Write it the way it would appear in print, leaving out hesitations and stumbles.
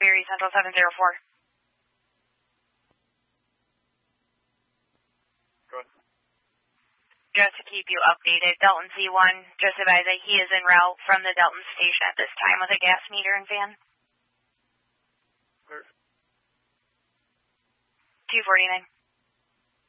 Berry Central 704. Good. Just to keep you updated, Delton C1, just advise that he is en route from the Delton station at this time with a gas meter and van. Clear. 249.